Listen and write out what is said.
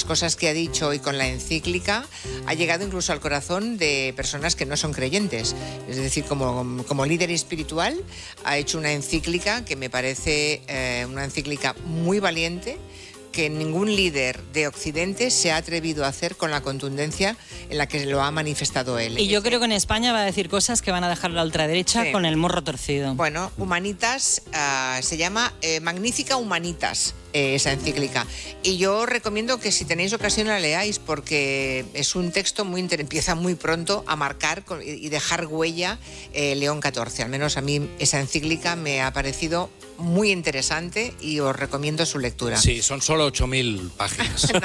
cosas que ha dicho y con la encíclica ha llegado incluso al corazón de personas que no son creyentes. Es decir, como líder espiritual ha hecho una encíclica que me parece una encíclica muy valiente, que ningún líder de Occidente se ha atrevido a hacer con la contundencia en la que lo ha manifestado él. Y yo creo que en España va a decir cosas que van a dejar a la ultraderecha con el morro torcido. Bueno, Humanitas se llama Magnífica Humanitas, esa encíclica. Y yo recomiendo que si tenéis ocasión la leáis, porque es un texto empieza muy pronto a marcar y dejar huella León XIV. Al menos a mí esa encíclica me ha parecido muy interesante y os recomiendo su lectura. Sí, son solo 8.000 páginas.